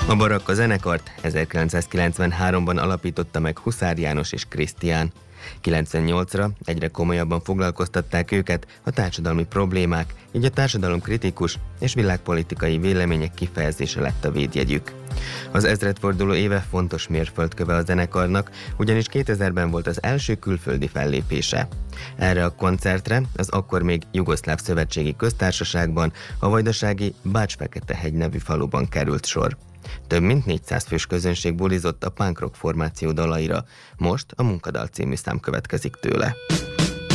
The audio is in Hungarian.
A Barakka zenekart 1993-ban alapította meg Huszár János és Krisztián. 98-ra egyre komolyabban foglalkoztatták őket a társadalmi problémák, így a társadalomkritikus és világpolitikai vélemények kifejezése lett a védjegyük. Az ezredforduló éve fontos mérföldköve a zenekarnak, ugyanis 2000-ben volt az első külföldi fellépése. Erre a koncertre az akkor még Jugoszláv Szövetségi Köztársaságban, a vajdasági Bács-Feketehegy nevű faluban került sor. Több mint 400 fős közönség bulizott a punk rock formáció dalaira. Most a Munkadal című szám következik tőle.